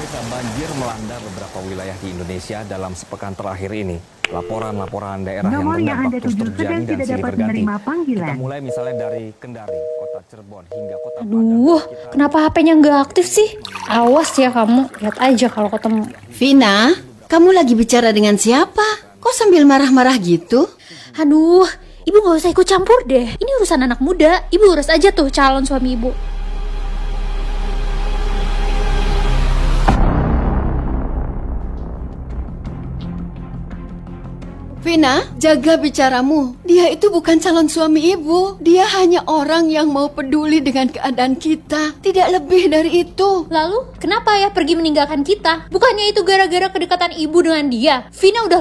Pemirsa, banjir melanda beberapa wilayah di Indonesia dalam sepekan terakhir ini. Laporan-laporan daerah yang terdampak terus terjadi dan silih berganti. Kita mulai misalnya dari Kendari, kota Cirebon, hingga kota Padang. Aduh, kenapa HP-nya nggak aktif sih? Awas ya kamu, lihat aja kalau ketemu. Vina, kamu lagi bicara dengan siapa? Kok sambil marah-marah gitu? Aduh, ibu nggak usah ikut campur deh. Ini urusan anak muda. Ibu urus aja tuh calon suami ibu. Vina, jaga bicaramu. Dia itu bukan calon suami ibu. Dia hanya orang yang mau peduli dengan keadaan kita. Tidak lebih dari itu. Lalu, kenapa ya pergi meninggalkan kita? Bukannya itu gara-gara kedekatan ibu dengan dia? Vina udah